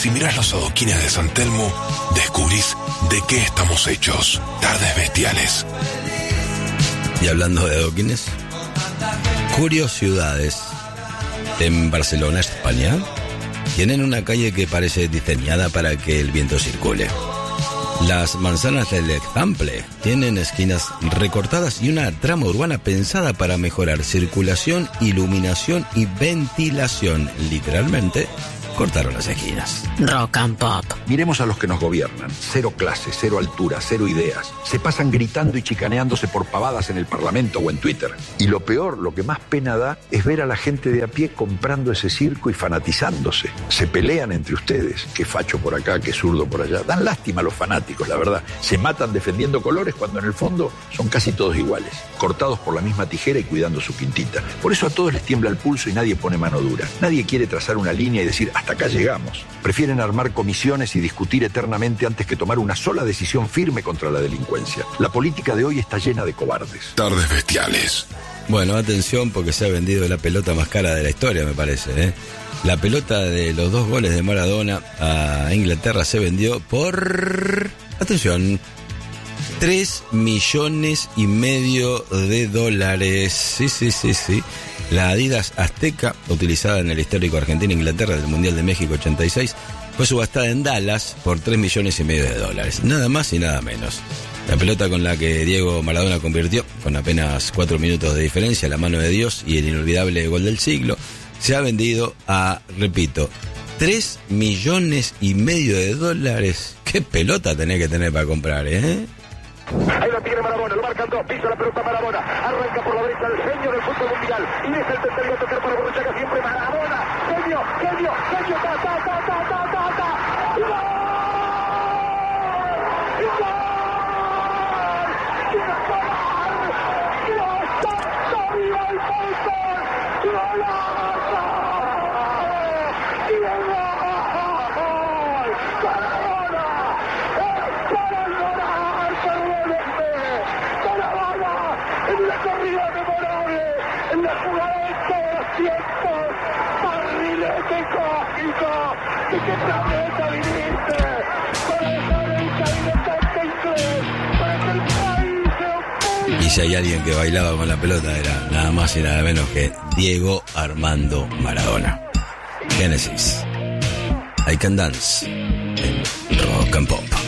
Si mirás los adoquines de San Telmo, descubrís de qué estamos hechos. Tardes Bestiales. Y hablando de adoquines, Curiosiudades, en Barcelona, España, tienen una calle que parece diseñada para que el viento circule. Las manzanas del Example tienen esquinas recortadas y una trama urbana pensada para mejorar circulación, iluminación y ventilación. Literalmente, cortaron las esquinas. Rock and Pop. Miremos a los que nos gobiernan. Cero clase, cero altura, cero ideas. Se pasan gritando y chicaneándose por pavadas en el Parlamento o en Twitter. Y lo peor, lo que más pena da, es ver a la gente de a pie comprando ese circo y fanatizándose. Se pelean entre ustedes. Qué facho por acá, qué zurdo por allá. Dan lástima a los fanáticos, la verdad. Se matan defendiendo colores cuando en el fondo son casi todos iguales. Cortados por la misma tijera y cuidando su quintita. Por eso a todos les tiembla el pulso y nadie pone mano dura. Nadie quiere trazar una línea y decir, hasta acá llegamos. Prefieren armar comisiones y discutir eternamente antes que tomar una sola decisión firme contra la delincuencia. La política de hoy está llena de cobardes. Tardes Bestiales. Bueno, atención porque se ha vendido la pelota más cara de la historia, me parece, ¿eh? La pelota de los 2 goles de Maradona a Inglaterra se vendió por... Atención... $3,5 millones de dólares. Sí. La Adidas Azteca, utilizada en el histórico Argentina-Inglaterra del Mundial de México 86, fue subastada en Dallas por $3,5 millones de dólares. Nada más y nada menos. La pelota con la que Diego Maradona convirtió, con apenas 4 minutos de diferencia, la mano de Dios y el inolvidable gol del siglo, se ha vendido a, repito, $3,5 millones de dólares. ¿Qué pelota tenés que tener para comprar, eh? Ahí lo tiene Maradona, lo marcan 2, pisa la pelota Maradona, arranca por la derecha el genio del fútbol mundial, y es el tercero a tocar para Borruchaga, siempre Maradona, genio, Y si hay alguien que bailaba con la pelota era nada más y nada menos que Diego Armando Maradona. Genesis, I Can Dance en Rock and Pop.